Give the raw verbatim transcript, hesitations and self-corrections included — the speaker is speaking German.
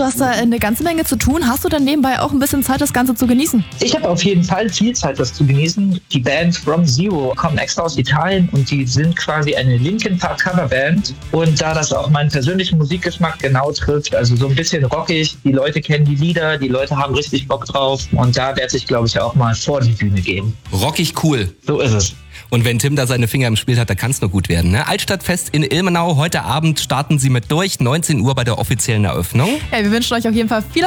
du hast da eine ganze Menge zu tun. Hast du dann nebenbei auch ein bisschen Zeit, das Ganze zu genießen? Ich habe auf jeden Fall viel Zeit, das zu genießen. Die Band From Zero kommt extra aus Italien und die sind quasi eine Linkin Park Coverband. Und da das auch meinen persönlichen Musikgeschmack genau trifft, also so ein bisschen rockig, die Leute kennen die Lieder, die Leute haben richtig Bock drauf und da werde ich, glaube ich, auch mal vor die Bühne gehen. Rockig cool. So ist es. Und wenn Tim da seine Finger im Spiel hat, dann kann es nur gut werden. Ne? Altstadtfest in Ilmenau. Heute Abend starten sie mit durch. neunzehn Uhr bei der offiziellen Eröffnung. Ja, wir wünschen euch auf jeden Fall viel